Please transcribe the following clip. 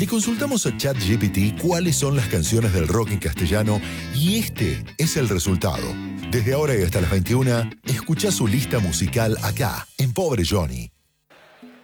Le consultamos a ChatGPT cuáles son las canciones del rock en castellano y este es el resultado. Desde ahora y hasta las 21, escucha su lista musical acá, en Pobre Johnny.